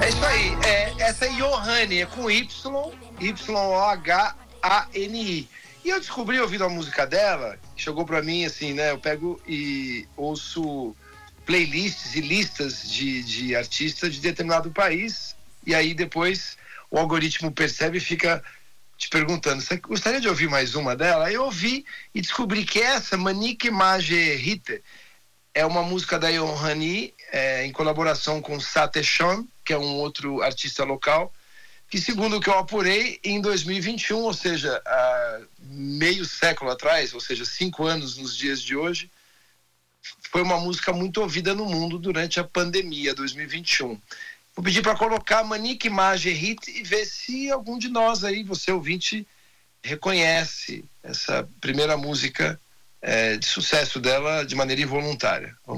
É isso aí. Essa é Yohani, é com Y, Y-O-H-A-N-I. E eu descobri, ouvindo a música dela, chegou pra mim assim, né? Eu pego e ouço playlists e listas de artistas de determinado país, e aí depois o algoritmo percebe e fica te perguntando, você gostaria de ouvir mais uma dela? Aí eu ouvi e descobri que essa, Manique Mage Hite, é uma música da Yohani, em colaboração com Sateshon, que é um outro artista local, que, segundo o que eu apurei, em 2021, ou seja, há meio século atrás, ou seja, 5 anos nos dias de hoje, foi uma música muito ouvida no mundo durante a pandemia 2021. Vou pedir para colocar Manique Mage Hit e ver se algum de nós aí, você ouvinte, reconhece essa primeira música de sucesso dela de maneira involuntária. Vamos